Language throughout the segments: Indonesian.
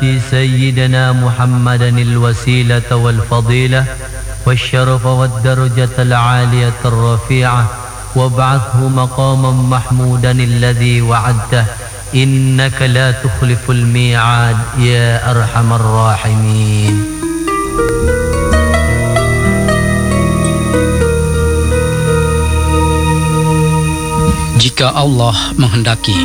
سيدنا محمدا الوسيلة والفضيلة والشرف والدرجة العالية الرفيعة وابعثه مقاما محمودا الذي وعدته إنك لا تخلف الميعاد يا أرحم الراحمين. Jika Allah menghendaki.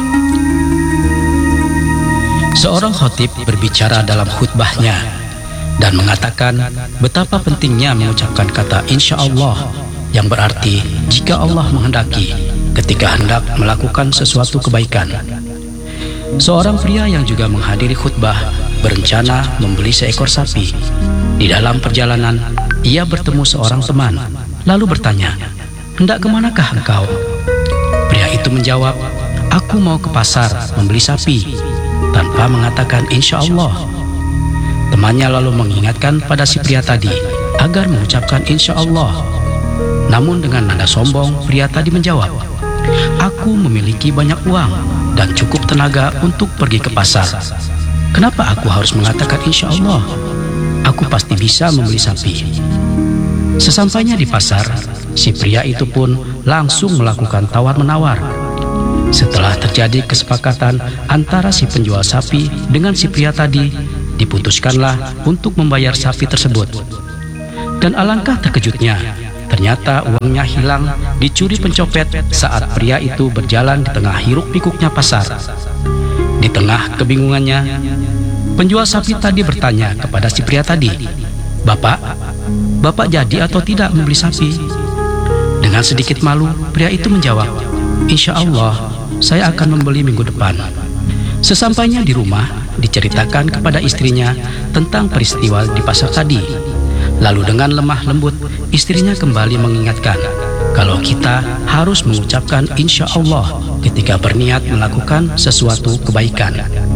Seorang khatib berbicara dalam khutbahnya dan mengatakan betapa pentingnya mengucapkan kata insya Allah, yang berarti jika Allah menghendaki ketika hendak melakukan sesuatu kebaikan. Seorang pria yang juga menghadiri khutbah berencana membeli seekor sapi. Di dalam perjalanan ia bertemu seorang teman, lalu bertanya, "Hendak kemanakah engkau?" Pria itu menjawab, "Aku mau ke pasar membeli sapi," tanpa mengatakan insya Allah. Temannya lalu mengingatkan pada si pria tadi agar mengucapkan insya Allah. Namun dengan nada sombong, pria tadi menjawab, "Aku memiliki banyak uang dan cukup tenaga untuk pergi ke pasar. Kenapa aku harus mengatakan insya Allah? Aku pasti bisa membeli sapi." Sesampainya di pasar, si pria itu pun langsung melakukan tawar-menawar. Setelah terjadi kesepakatan antara si penjual sapi dengan si pria tadi, diputuskanlah untuk membayar sapi tersebut. Dan alangkah terkejutnya, ternyata uangnya hilang dicuri pencopet saat pria itu berjalan di tengah hiruk-pikuknya pasar. Di tengah kebingungannya, penjual sapi tadi bertanya kepada si pria tadi, Bapak jadi atau tidak membeli sapi?" Dengan sedikit malu, pria itu menjawab, "Insya Allah, saya akan membeli minggu depan." Sesampainya di rumah, diceritakan kepada istrinya tentang peristiwa di pasar tadi. Lalu dengan lemah lembut, istrinya kembali mengingatkan kalau kita harus mengucapkan insya Allah ketika berniat melakukan sesuatu kebaikan.